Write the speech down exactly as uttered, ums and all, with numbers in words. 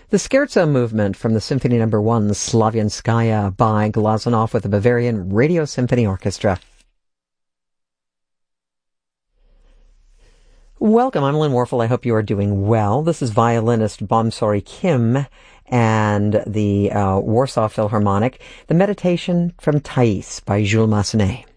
The Scherzo movement from the Symphony Number One, Slavianskaya by Glazunov with the Bavarian Radio Symphony Orchestra. Welcome, I'm Lynn Warfel. I hope you are doing well. This is violinist Bomsori Kim and the uh, Warsaw Philharmonic, the Meditation from Thais by Jules Massenet.